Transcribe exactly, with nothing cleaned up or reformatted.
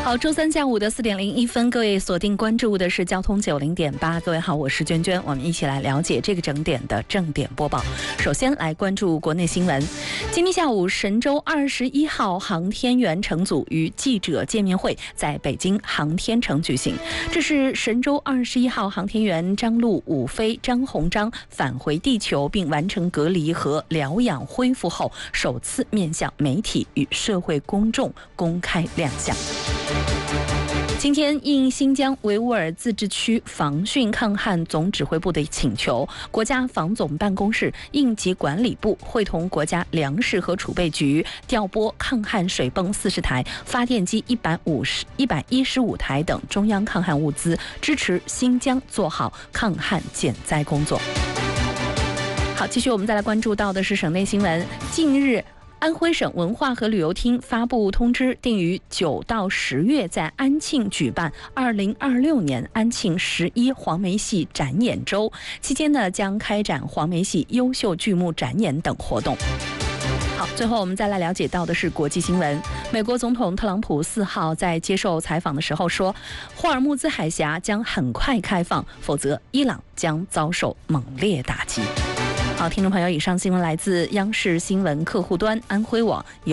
好，周三下午的四点零一分，各位锁定关注的是交通九零点八。各位好，我是娟娟，我们一起来了解这个整点的正点播报。首先来关注国内新闻。今天下午，神舟二十一号航天员乘组与记者见面会在北京航天城举行。这是神舟二十一号航天员张陆、武飞、张鸿章返回地球并完成隔离和疗养恢复后，首次面向媒体与社会公众公开亮相。今天应新疆维吾尔自治区防汛抗旱总指挥部的请求，国家防总办公室应急管理部会同国家粮食和储备局调拨抗旱水泵四十台、发电机一百五十、一百一十五台等中央抗旱物资，支持新疆做好抗旱减灾工作。好，继续我们再来关注到的是省内新闻。近日，安徽省文化和旅游厅发布通知，定于九到十月在安庆举办二零二六年安庆十一黄梅戏展演周，期间呢将开展黄梅戏优秀剧目展演等活动。好，最后我们再来了解到的是国际新闻。美国总统特朗普四号在接受采访的时候说，霍尔木兹海峡将很快开放，否则伊朗将遭受猛烈打击。好，听众朋友，以上新闻来自央视新闻客户端安徽网。